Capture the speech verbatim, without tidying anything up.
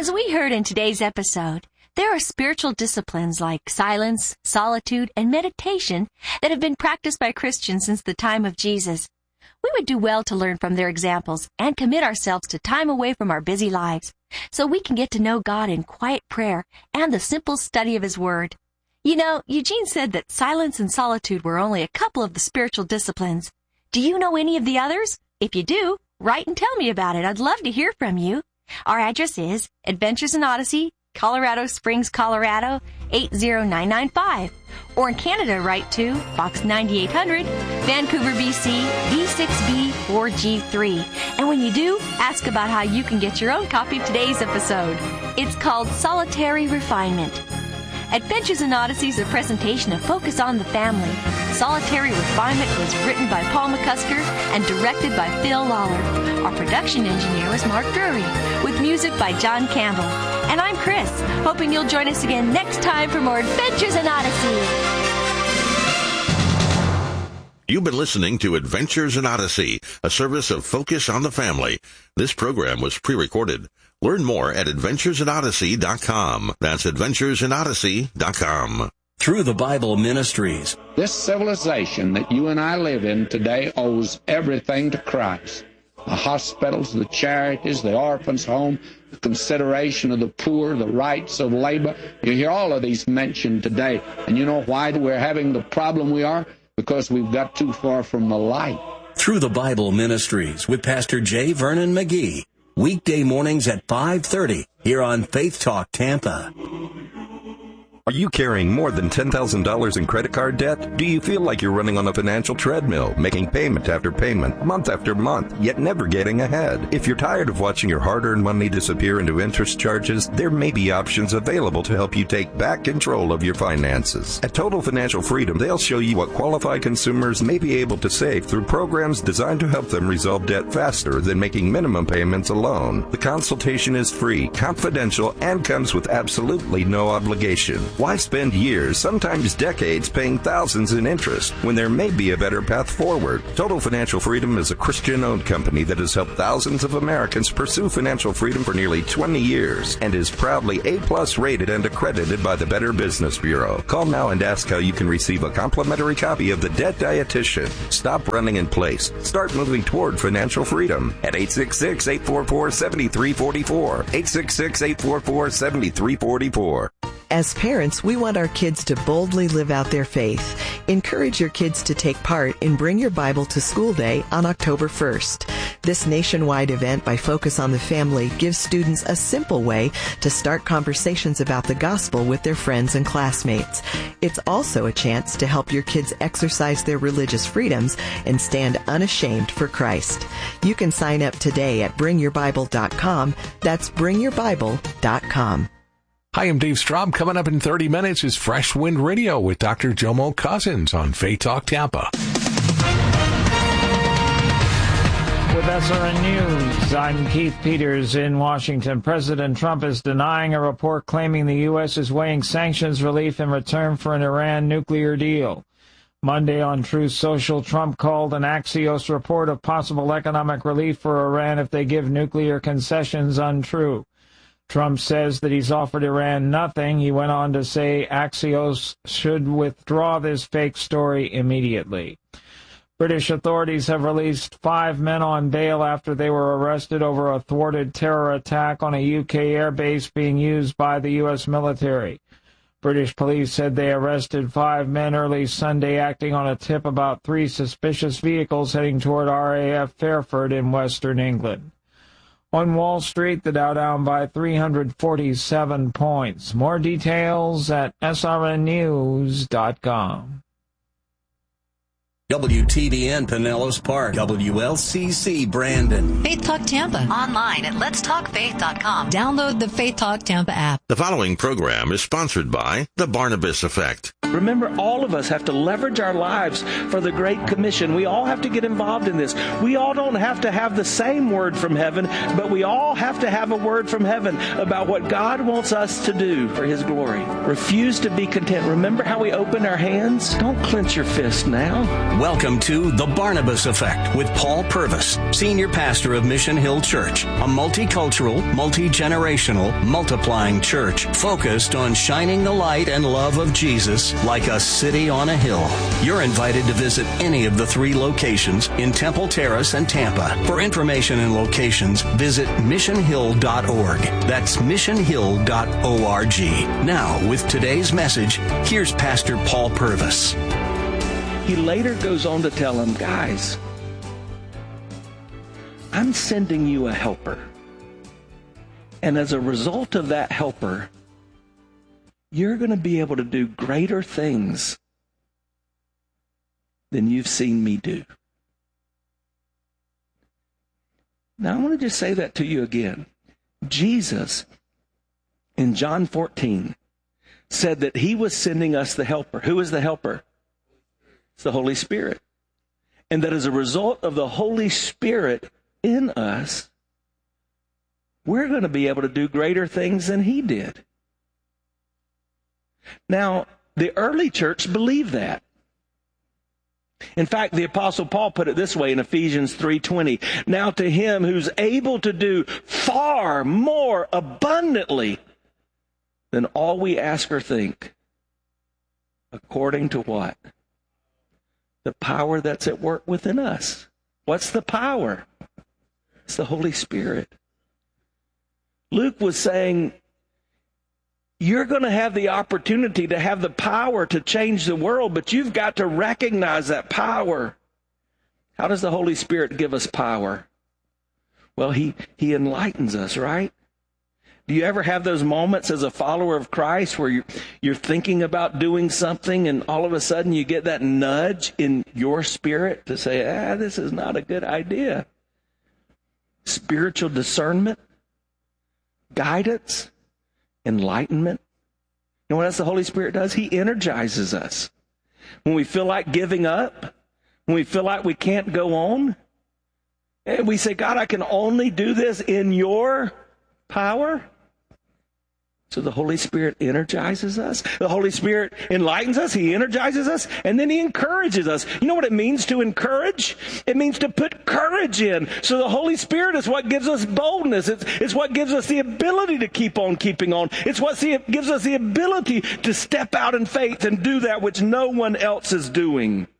As we heard in today's episode, there are spiritual disciplines like silence, solitude, and meditation that have been practiced by Christians since the time of Jesus. We would do well to learn from their examples and commit ourselves to time away from our busy lives so we can get to know God in quiet prayer and the simple study of His Word. You know, Eugene said that silence and solitude were only a couple of the spiritual disciplines. Do you know any of the others? If you do, write and tell me about it. I'd love to hear from you. Our address is Adventures in Odyssey, Colorado Springs, Colorado, eight zero nine nine five. Or in Canada, write to Box ninety-eight hundred, Vancouver, B C, B six B four G three. And when you do, ask about how you can get your own copy of today's episode. It's called Solitary Refinement. Adventures in Odyssey is a presentation of Focus on the Family. Solitary Refinement was written by Paul McCusker and directed by Phil Lawler. Our production engineer was Mark Drury, with music by John Campbell. And I'm Chris, hoping you'll join us again next time for more Adventures in Odyssey. You've been listening to Adventures in Odyssey, a service of Focus on the Family. This program was pre-recorded. Learn more at adventures in odyssey dot com. That's adventures in odyssey dot com. Through the Bible Ministries. This civilization that you and I live in today owes everything to Christ. The hospitals, the charities, the orphans' home, the consideration of the poor, the rights of labor. You hear all of these mentioned today. And you know why we're having the problem we are? Because we've got too far from the light. Through the Bible Ministries with Pastor J. Vernon McGee. Weekday mornings at five thirty here on Faith Talk Tampa. Are you carrying more than ten thousand dollars in credit card debt? Do you feel like you're running on a financial treadmill, making payment after payment, month after month, yet never getting ahead? If you're tired of watching your hard-earned money disappear into interest charges, there may be options available to help you take back control of your finances. At Total Financial Freedom, they'll show you what qualified consumers may be able to save through programs designed to help them resolve debt faster than making minimum payments alone. The consultation is free, confidential, and comes with absolutely no obligation. Why spend years, sometimes decades, paying thousands in interest when there may be a better path forward? Total Financial Freedom is a Christian-owned company that has helped thousands of Americans pursue financial freedom for nearly twenty years and is proudly A-plus rated and accredited by the Better Business Bureau. Call now and ask how you can receive a complimentary copy of The Debt Dietitian. Stop running in place. Start moving toward financial freedom at eight six six, eight four four, seven three four four, eight six six, eight four four, seven three four four. As parents, we want our kids to boldly live out their faith. Encourage your kids to take part in Bring Your Bible to School Day on October first. This nationwide event by Focus on the Family gives students a simple way to start conversations about the gospel with their friends and classmates. It's also a chance to help your kids exercise their religious freedoms and stand unashamed for Christ. You can sign up today at bring your bible dot com. That's bring your bible dot com. Hi, I'm Dave Straub. Coming up in thirty minutes is Fresh Wind Radio with Doctor Jomo Cousins on Faith Talk Tampa. With S R N News, I'm Keith Peters in Washington. President Trump is denying a report claiming the U S is weighing sanctions relief in return for an Iran nuclear deal. Monday on Truth Social, Trump called an Axios report of possible economic relief for Iran if they give nuclear concessions untrue. Trump says that he's offered Iran nothing. He went on to say Axios should withdraw this fake story immediately. British authorities have released five men on bail after they were arrested over a thwarted terror attack on a U K airbase being used by the U S military. British police said they arrested five men early Sunday acting on a tip about three suspicious vehicles heading toward R A F Fairford in western England. On Wall Street, the Dow down by three hundred forty-seven points. More details at S R N news dot com. W T B N Pinellas Park, W L C C Brandon. Faith Talk Tampa. Online at lets talk faith dot com. Download the Faith Talk Tampa app. The following program is sponsored by The Barnabas Effect. Remember, all of us have to leverage our lives for the Great Commission. We all have to get involved in this. We all don't have to have the same word from heaven, but we all have to have a word from heaven about what God wants us to do for His glory. Refuse to be content. Remember how we opened our hands? Don't clench your fist now. Welcome to The Barnabas Effect with Paul Purvis, Senior Pastor of Mission Hill Church, a multicultural, multi-generational, multiplying church focused on shining the light and love of Jesus like a city on a hill. You're invited to visit any of the three locations in Temple Terrace and Tampa. For information and locations, visit mission hill dot org. That's mission hill dot org. Now, with today's message, here's Pastor Paul Purvis. He later goes on to tell them, guys, I'm sending you a helper. And as a result of that helper, you're going to be able to do greater things than you've seen me do. Now, I want to just say that to you again. Jesus, in John fourteen, said that He was sending us the helper. Who is the helper? It's the Holy Spirit. And that as a result of the Holy Spirit in us, we're going to be able to do greater things than He did. Now, the early church believed that. In fact, the Apostle Paul put it this way in Ephesians three twenty. Now to Him who's able to do far more abundantly than all we ask or think, according to what? The power that's at work within us. What's the power? It's the Holy Spirit. Luke was saying, you're going to have the opportunity to have the power to change the world, but you've got to recognize that power. How does the Holy Spirit give us power? Well, He, he enlightens us, right? Do you ever have those moments as a follower of Christ where you're, you're thinking about doing something and all of a sudden you get that nudge in your spirit to say, ah, this is not a good idea? Spiritual discernment, guidance, enlightenment. You know what else the Holy Spirit does? He energizes us. When we feel like giving up, when we feel like we can't go on, and we say, God, I can only do this in your power. So the Holy Spirit energizes us. The Holy Spirit enlightens us. He energizes us. And then He encourages us. You know what it means to encourage? It means to put courage in. So the Holy Spirit is what gives us boldness. It's, it's what gives us the ability to keep on keeping on. It's what gives us the ability to step out in faith and do that which no one else is doing.